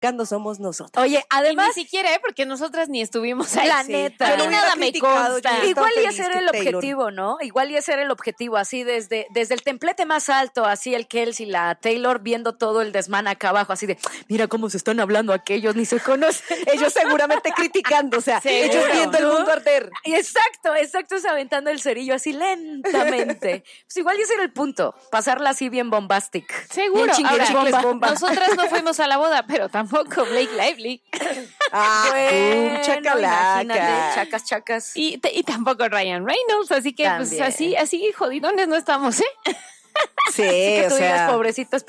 criticando somos nosotros. Oye, además... Y ni siquiera, porque nosotras ni estuvimos ahí. La Sí. neta. A mí Yo no nada hubiera me criticado, consta. yo Igual y feliz ese era que el Taylor. objetivo, ¿no? Igual y ese era el objetivo, así desde el templete más alto, así el Kelsey, la Taylor viendo todo el desmán acá abajo, así de, mira cómo se están hablando aquellos, ni se conocen. Ellos seguramente criticando, o sea, Seguro. ellos viendo el mundo arder. Exacto, es aventando el cerillo así lentamente. Pues igual y ese era el punto, pasarla así bien bombastic. Seguro. Bien Ahora, chingles bomba. nosotras no fuimos a la boda, pero tampoco Blake Lively. Ah, Bueno, chacalaca. imagínate, chacas. Y tampoco Ryan Reynolds, así que También. pues así jodidones no estamos, ¿eh? Sí, Que o tú digas, sea, pobrecitas.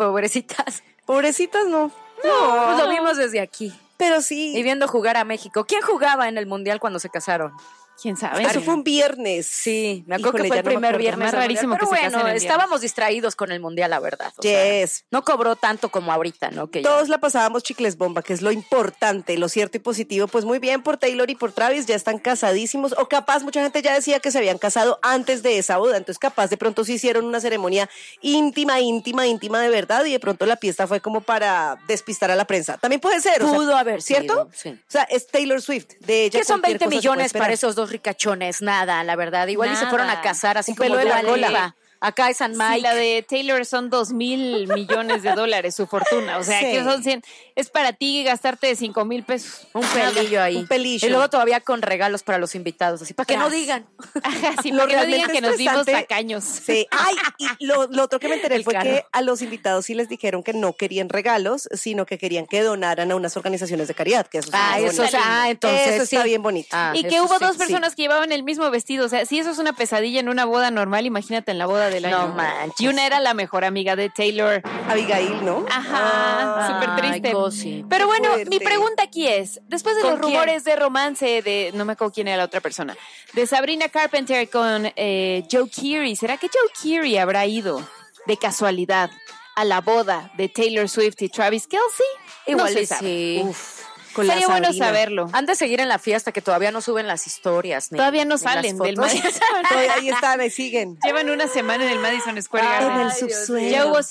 pobrecitas no. No, pues lo vimos desde aquí. Pero sí, Y viendo jugar a México. ¿Quién jugaba en el Mundial cuando se casaron? ¿Quién sabe? eso fue un viernes. Sí, me acuerdo Híjole, que fue ya el no me primer acuerdo. viernes. Más del rarísimo Mundial. que se Pero casen bueno, el viernes. estábamos distraídos con el Mundial, la verdad. O sea, Yes. no cobró tanto como ahorita, ¿no? Que ya- Todos la pasábamos chicles bomba, que es lo importante, lo cierto y positivo. Pues muy bien por Taylor y por Travis, ya están casadísimos. O capaz, mucha gente ya decía que se habían casado antes de esa boda. Entonces, capaz, de pronto sí hicieron una ceremonia íntima de verdad. Y de pronto la fiesta fue como para despistar a la prensa. También puede ser. o sea, Pudo haber ¿cierto? sido, sí. O sea, es Taylor Swift. De ella ¿Qué son cualquier 20 cosa se puede millones esperar. para esos dos ricachones? Nada, la verdad. Igual y se Nada. fueron a casar así Un como pelo de la Dua cola. Lipa. Acá es San Mike. Sí, la de Taylor son 2,000 millones de dólares su fortuna. O sea, Sí. que son 100. Es para ti gastarte 5,000 pesos. Un pelillo ahí. Un pelillo. Y luego todavía con regalos para los invitados, así para que no Tras. digan. Ajá, sí, Lo para que no realmente digan que nos vimos estresante- tacaños. Sí. Ay, y lo otro que me enteré El fue carro. que a los invitados sí les dijeron que no querían regalos, sino que querían que donaran a unas organizaciones de caridad. Que eso es Ah, muy eso, bonito. entonces Eso está sí. bien bonito. Ah, Y que eso hubo sí. dos personas que llevaban el mismo vestido. O sea, si eso es una pesadilla en una boda normal, imagínate en la boda del año. No manches. Y una era la mejor amiga de Taylor. Abigail, ¿no? Ajá, súper Ay, triste. Cosi. Pero bueno, fuerte. mi pregunta aquí es, después de ¿Con los quién? rumores de romance de, no me acuerdo quién era la otra persona, de Sabrina Carpenter con Joe Keery, ¿será que Joe Keery habrá ido de casualidad a la boda de Taylor Swift y Travis Kelce? Igual no se y sabe. sí. Uf, con la Sería bueno Sabrina. saberlo. Han de seguir en la fiesta que todavía no suben las historias. Todavía no ni las salen del fotos. Madison. Todavía ahí están, ahí siguen. Llevan una semana en el Madison Square Ay, Garden. En el Dios subsuelo. Ya hubo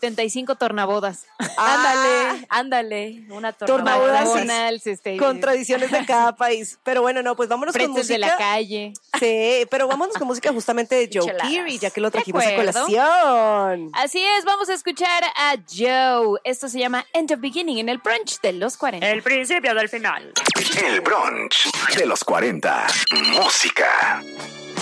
75 tornabodas. Ándale, una Tornabodas, sí. McDonald's, Con tradiciones de cada país. Pero bueno, no, pues vámonos con pretzels música. de la calle. Sí, pero vámonos con música justamente de Joe Micheladas. Keery, ya que lo De trajimos a acuerdo. colación. Así es, vamos a escuchar a Joe. Esto se llama End of Beginning en el brunch de los 40. El principio del final. El brunch de los 40. Música.